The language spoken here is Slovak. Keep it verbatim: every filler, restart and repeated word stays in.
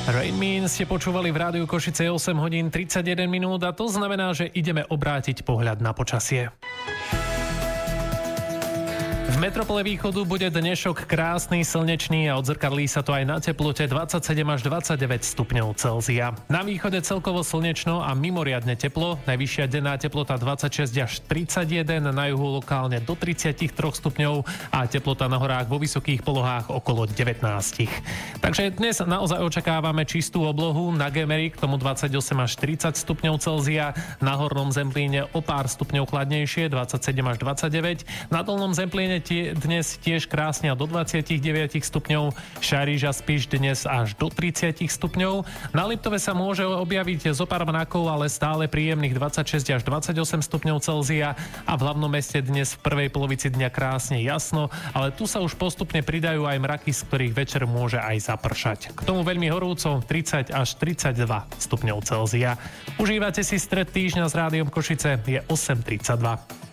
Rain Man ste počúvali v rádiu Košice osem hodín tridsaťjeden minút a to znamená, že ideme obrátiť pohľad na počasie. V metropole východu bude dnešok krásny, slnečný a odzrkadlí sa to aj na teplote dvadsaťsedem až dvadsaťdeväť stupňov Celzia. Na východe celkovo slnečno a mimoriadne teplo, najvyššia denná teplota dvadsaťšesť až tridsaťjeden, na juhu lokálne do tridsaťtri stupňov a teplota na horách vo vysokých polohách okolo devätnásť. Takže dnes naozaj očakávame čistú oblohu, na Gemeri k tomu dvadsaťosem až tridsať stupňov Celzia, na hornom Zemplíne o pár stupňov chladnejšie, dvadsaťsedem až dvadsaťdeväť, na dolnom Zemplíne tie, dnes tiež krásne do dvadsaťdeväť stupňov, Šariš a Spiš dnes až do tridsať stupňov. Na Liptove sa môže objaviť zo pár mrakov, ale stále príjemných dvadsaťšesť až dvadsaťosem stupňov Celzia a v hlavnom meste dnes v prvej polovici dňa krásne jasno, ale tu sa už postupne pridajú aj mraky, z ktorých večer môže aj zapršať. K tomu veľmi horúco tridsať až tridsaťdva stupňov Celzia. Užívate si stred týždňa s Rádiom Košice, je osem tridsaťdva.